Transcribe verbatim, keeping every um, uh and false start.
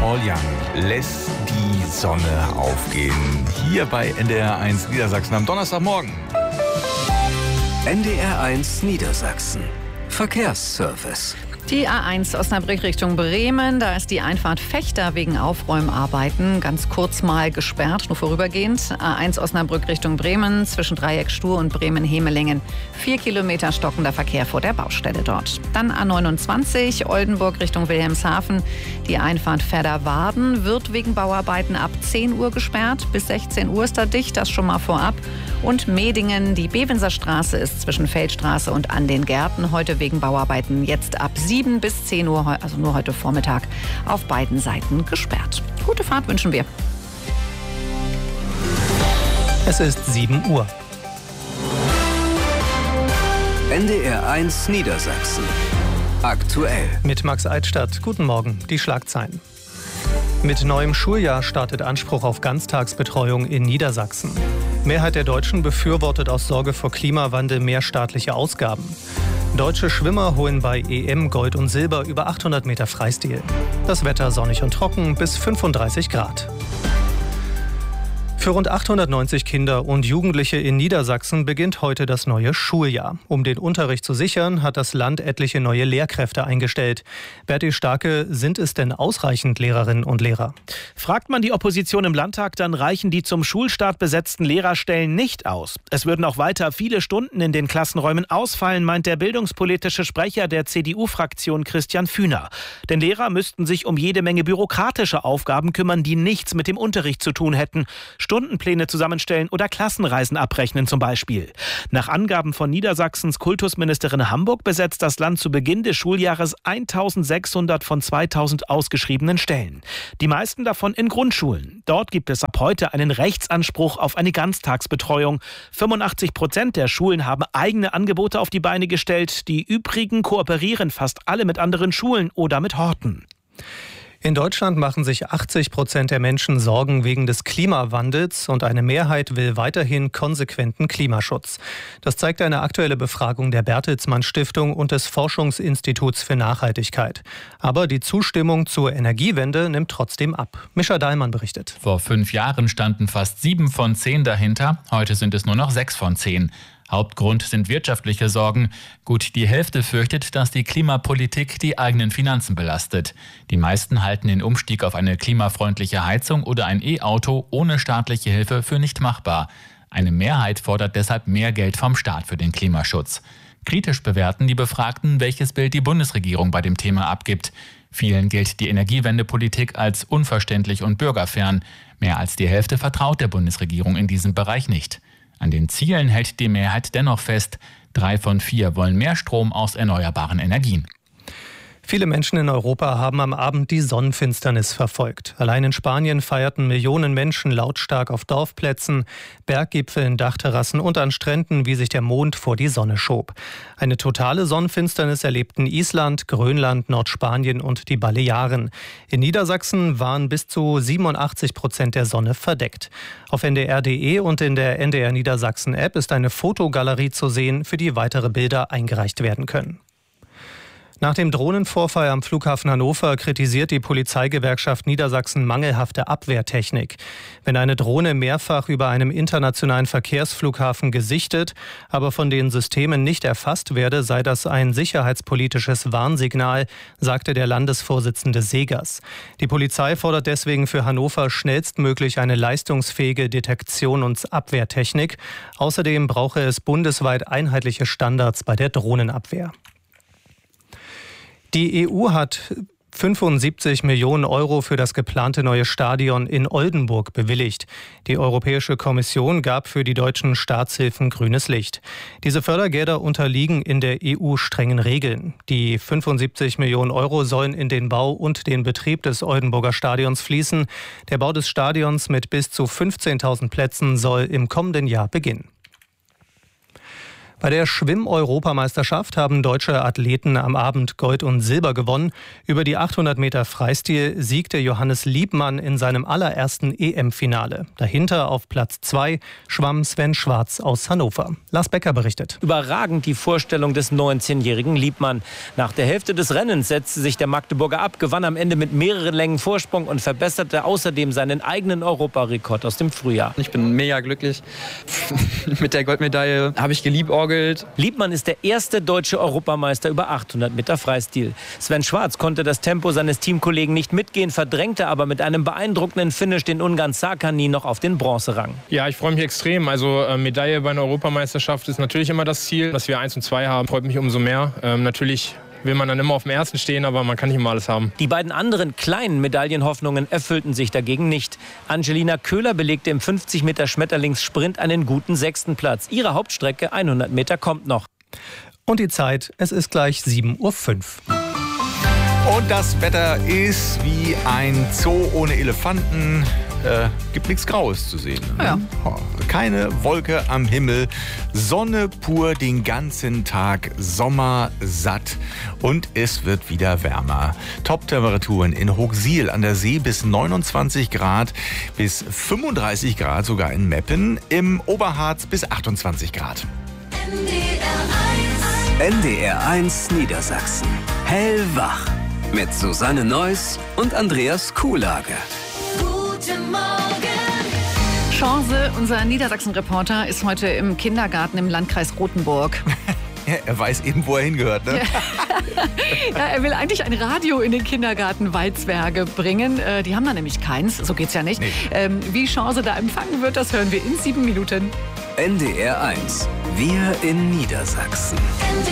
Paul Young lässt die Sonne aufgehen. Hier bei N D R eins Niedersachsen am Donnerstagmorgen. N D R eins Niedersachsen. Verkehrsservice. Die A eins Osnabrück Richtung Bremen, da ist die Einfahrt Vechta wegen Aufräumarbeiten ganz kurz mal gesperrt, nur vorübergehend. A eins Osnabrück Richtung Bremen zwischen Dreieck Stur und Bremen-Hemelingen. Vier Kilometer stockender Verkehr vor der Baustelle dort. Dann A neunundzwanzig Oldenburg Richtung Wilhelmshaven. Die Einfahrt Verderwarden wird wegen Bauarbeiten ab zehn Uhr gesperrt. Bis sechzehn Uhr ist da dicht, das schon mal vorab. Und Medingen, die Bevenser Straße ist zwischen Feldstraße und an den Gärten heute wegen Bauarbeiten jetzt ab sieben bis zehn Uhr, also nur heute Vormittag, auf beiden Seiten gesperrt. Gute Fahrt wünschen wir. Es ist sieben Uhr. N D R eins Niedersachsen. Aktuell. Mit Max Eidstadt. Guten Morgen. Die Schlagzeilen. Mit neuem Schuljahr startet Anspruch auf Ganztagsbetreuung in Niedersachsen. Mehrheit der Deutschen befürwortet aus Sorge vor Klimawandel mehr staatliche Ausgaben. Deutsche Schwimmer holen bei E M Gold und Silber über achthundert Meter Freistil. Das Wetter sonnig und trocken bis fünfunddreißig Grad. Für rund achthundertneunzig Kinder und Jugendliche in Niedersachsen beginnt heute das neue Schuljahr. Um den Unterricht zu sichern, hat das Land etliche neue Lehrkräfte eingestellt. Berti Starke, sind es denn ausreichend Lehrerinnen und Lehrer? Fragt man die Opposition im Landtag, dann reichen die zum Schulstart besetzten Lehrerstellen nicht aus. Es würden auch weiter viele Stunden in den Klassenräumen ausfallen, meint der bildungspolitische Sprecher der C D U-Fraktion Christian Fühner. Denn Lehrer müssten sich um jede Menge bürokratische Aufgaben kümmern, die nichts mit dem Unterricht zu tun hätten. Stundenpläne zusammenstellen oder Klassenreisen abrechnen zum Beispiel. Nach Angaben von Niedersachsens Kultusministerin Hamburg besetzt das Land zu Beginn des Schuljahres eintausendsechshundert von zweitausend ausgeschriebenen Stellen. Die meisten davon in Grundschulen. Dort gibt es ab heute einen Rechtsanspruch auf eine Ganztagsbetreuung. fünfundachtzig Prozent der Schulen haben eigene Angebote auf die Beine gestellt. Die übrigen kooperieren fast alle mit anderen Schulen oder mit Horten. In Deutschland machen sich achtzig Prozent der Menschen Sorgen wegen des Klimawandels und eine Mehrheit will weiterhin konsequenten Klimaschutz. Das zeigt eine aktuelle Befragung der Bertelsmann Stiftung und des Forschungsinstituts für Nachhaltigkeit. Aber die Zustimmung zur Energiewende nimmt trotzdem ab. Mischa Dahlmann berichtet. Vor fünf Jahren standen fast sieben von zehn dahinter. Heute sind es nur noch sechs von zehn. Hauptgrund sind wirtschaftliche Sorgen. Gut die Hälfte fürchtet, dass die Klimapolitik die eigenen Finanzen belastet. Die meisten halten den Umstieg auf eine klimafreundliche Heizung oder ein E-Auto ohne staatliche Hilfe für nicht machbar. Eine Mehrheit fordert deshalb mehr Geld vom Staat für den Klimaschutz. Kritisch bewerten die Befragten, welches Bild die Bundesregierung bei dem Thema abgibt. Vielen gilt die Energiewendepolitik als unverständlich und bürgerfern. Mehr als die Hälfte vertraut der Bundesregierung in diesem Bereich nicht. An den Zielen hält die Mehrheit dennoch fest. Drei von vier wollen mehr Strom aus erneuerbaren Energien. Viele Menschen in Europa haben am Abend die Sonnenfinsternis verfolgt. Allein in Spanien feierten Millionen Menschen lautstark auf Dorfplätzen, Berggipfeln, Dachterrassen und an Stränden, wie sich der Mond vor die Sonne schob. Eine totale Sonnenfinsternis erlebten Island, Grönland, Nordspanien und die Balearen. In Niedersachsen waren bis zu siebenundachtzig Prozent der Sonne verdeckt. Auf N D R punkt de und in der N D R Niedersachsen App ist eine Fotogalerie zu sehen, für die weitere Bilder eingereicht werden können. Nach dem Drohnenvorfall am Flughafen Hannover kritisiert die Polizeigewerkschaft Niedersachsen mangelhafte Abwehrtechnik. Wenn eine Drohne mehrfach über einem internationalen Verkehrsflughafen gesichtet, aber von den Systemen nicht erfasst werde, sei das ein sicherheitspolitisches Warnsignal, sagte der Landesvorsitzende Segers. Die Polizei fordert deswegen für Hannover schnellstmöglich eine leistungsfähige Detektion- und Abwehrtechnik. Außerdem brauche es bundesweit einheitliche Standards bei der Drohnenabwehr. Die E U hat fünfundsiebzig Millionen Euro für das geplante neue Stadion in Oldenburg bewilligt. Die Europäische Kommission gab für die deutschen Staatshilfen grünes Licht. Diese Fördergelder unterliegen in der E U strengen Regeln. Die fünfundsiebzig Millionen Euro sollen in den Bau und den Betrieb des Oldenburger Stadions fließen. Der Bau des Stadions mit bis zu fünfzehntausend Plätzen soll im kommenden Jahr beginnen. Bei der Schwimm-Europameisterschaft haben deutsche Athleten am Abend Gold und Silber gewonnen. Über die achthundert Meter Freistil siegte Johannes Liebmann in seinem allerersten E M-Finale. Dahinter auf Platz zwei schwamm Sven Schwarz aus Hannover. Lars Becker berichtet. Überragend die Vorstellung des neunzehnjährigen Liebmann. Nach der Hälfte des Rennens setzte sich der Magdeburger ab, gewann am Ende mit mehreren Längen Vorsprung und verbesserte außerdem seinen eigenen Europarekord aus dem Frühjahr. Ich bin mega glücklich. Mit der Goldmedaille habe ich geliebäugelt. Liebmann ist der erste deutsche Europameister über achthundert Meter Freistil. Sven Schwarz konnte das Tempo seines Teamkollegen nicht mitgehen, verdrängte aber mit einem beeindruckenden Finish den Ungarn Szakányi noch auf den Bronzerang. Ja, ich freue mich extrem. Also äh, Medaille bei einer Europameisterschaft ist natürlich immer das Ziel. Dass wir eins und zwei haben, freut mich umso mehr. Ähm, natürlich will man dann immer auf dem ersten stehen, aber man kann nicht immer alles haben. Die beiden anderen kleinen Medaillenhoffnungen erfüllten sich dagegen nicht. Angelina Köhler belegte im fünfzig Meter Schmetterlingssprint einen guten sechsten Platz. Ihre Hauptstrecke hundert Meter kommt noch. Und die Zeit, es ist gleich sieben Uhr fünf. Und das Wetter ist wie ein Zoo ohne Elefanten. Äh, gibt nichts Graues zu sehen. Ja. Keine Wolke am Himmel, Sonne pur den ganzen Tag, Sommer satt und es wird wieder wärmer. Top-Temperaturen in Hochsiel an der See bis neunundzwanzig Grad, bis fünfunddreißig Grad sogar in Meppen, im Oberharz bis achtundzwanzig Grad. N D R eins Niedersachsen. Hellwach. Mit Susanne Neuss und Andreas Kuhlage. Guten Morgen. Chance, unser Niedersachsen-Reporter, ist heute im Kindergarten im Landkreis Rothenburg. Ja, er weiß eben, wo er hingehört, ne? Ja, er will eigentlich ein Radio in den Kindergarten Walzwerge bringen. Äh, die haben da nämlich keins, so geht's ja nicht. Nee. Ähm, wie Chance da empfangen wird, das hören wir in sieben Minuten. N D R eins. Wir in Niedersachsen.